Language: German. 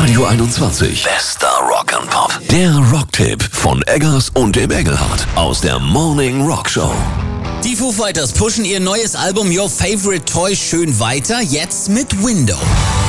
Radio 21. Bester Rock and Pop. Der Rocktipp von Eggers und dem Engelhardt aus der Morning Rock Show. Die Foo Fighters pushen ihr neues Album Your Favorite Toy schön weiter, jetzt mit Window.